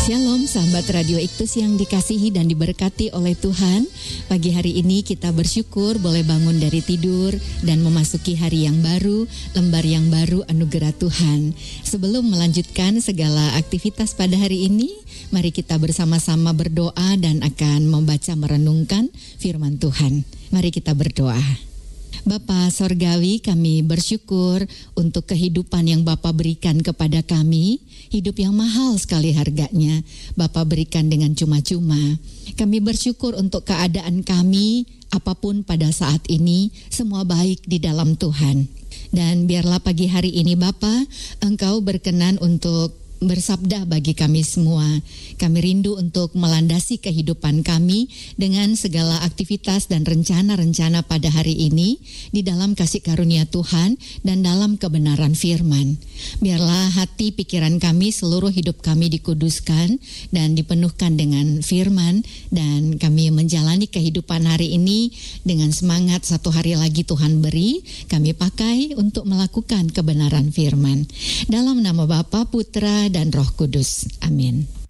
Shalom sahabat Radio Iktus yang dikasihi dan diberkati oleh Tuhan. Pagi hari ini kita bersyukur boleh bangun dari tidur dan memasuki hari yang baru, lembar yang baru anugerah Tuhan. Sebelum melanjutkan segala aktivitas pada hari ini, mari kita bersama-sama berdoa dan akan membaca merenungkan firman Tuhan. Mari kita berdoa. Bapa Sorgawi, kami bersyukur untuk kehidupan yang Bapa berikan kepada kami, hidup yang mahal sekali harganya, Bapa berikan dengan cuma-cuma. Kami bersyukur untuk keadaan kami, apapun pada saat ini, semua baik di dalam Tuhan. Dan biarlah pagi hari ini Bapa, Engkau berkenan untuk bersabda bagi kami semua. Kami rindu untuk melandasi kehidupan kami dengan segala aktivitas dan rencana-rencana pada hari ini di dalam kasih karunia Tuhan dan dalam kebenaran firman. Biarlah hati pikiran kami, seluruh hidup kami dikuduskan dan dipenuhkan dengan firman, dan kami menjalani kehidupan hari ini dengan semangat satu hari lagi Tuhan beri, kami pakai untuk melakukan kebenaran firman. Dalam nama Bapa, Putra, dan Roh Kudus. Amin.